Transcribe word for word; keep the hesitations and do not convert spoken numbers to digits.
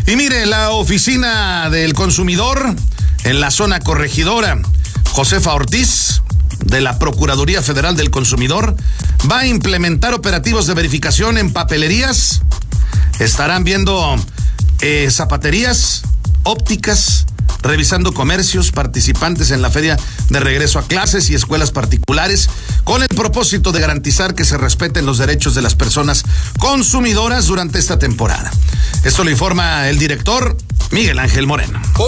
Y mire, la oficina del consumidor en la zona corregidora, Josefa Ortiz, de la Procuraduría Federal del Consumidor, va a implementar operativos de verificación en papelerías. Estarán viendo eh, zapaterías, ópticas, revisando comercios, participantes en la feria de regreso a clases y escuelas particulares, con el propósito de garantizar que se respeten los derechos de las personas consumidoras durante esta temporada. Esto lo informa el director Miguel Ángel Moreno.